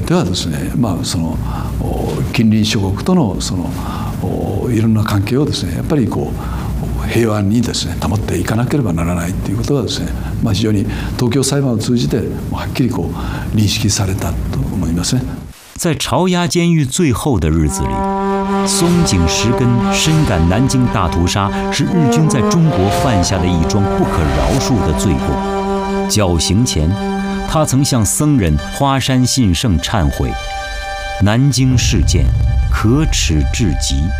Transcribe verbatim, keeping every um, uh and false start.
てはですね、まあその近隣諸国とのそのいろんな関係をですね、やっぱりこう平安にですね保っていかなければならないということがですね、まあ非常に東京裁判を通じてはっきりこう認識されたと思いますね。 在朝押监狱最后的日子里，松井石根深感南京大屠杀是日军在中国犯下的一桩不可饶恕的罪过。绞刑前，他曾向僧人花山信胜忏悔：南京事件可耻至极。